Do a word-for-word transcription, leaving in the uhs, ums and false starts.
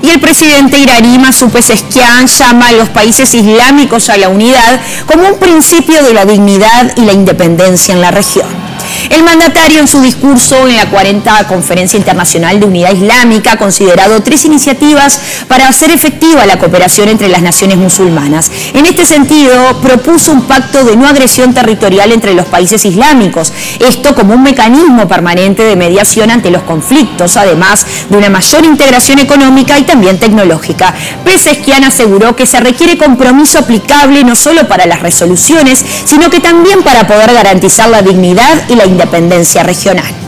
Y el presidente iraní Masoud Pezeshkian llama a los países islámicos a la unidad como un principio de la dignidad y la independencia en la región. El mandatario en su discurso en la cuarenta Conferencia Internacional de Unidad Islámica ha considerado tres iniciativas para hacer efectiva la cooperación entre las naciones musulmanas. En este sentido, propuso un pacto de no agresión territorial entre los países islámicos, esto como un mecanismo permanente de mediación ante los conflictos, además de una mayor integración económica y también tecnológica. Pezeshkian aseguró que se requiere compromiso aplicable no solo para las resoluciones, sino que también para poder garantizar la dignidad y la independencia regional.